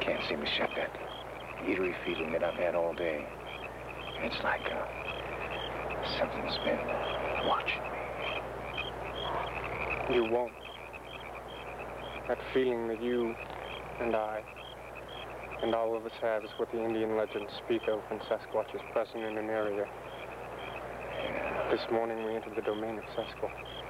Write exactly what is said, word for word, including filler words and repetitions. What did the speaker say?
can't seem to shut that eerie feeling that I've had all day. It's like uh, something's been watching me. You won't. That feeling that you and I and all of us have is what the Indian legends speak of when Sasquatch is present in an area. This morning we entered the domain of Sasquatch.